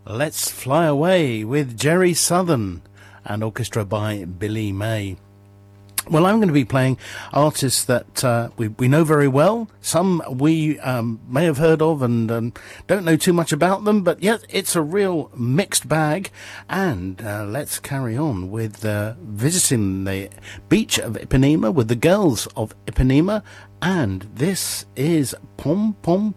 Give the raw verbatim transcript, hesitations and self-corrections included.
Let's Fly Away with Jerry Southern and orchestra by Billy May. Well, I'm going to be playing artists that uh, we, we know very well. Some we um, may have heard of and um, don't know too much about them, but yet it's a real mixed bag. And uh, let's carry on with uh, visiting the beach of Ipanema with the girls of Ipanema. And this is Pom Pom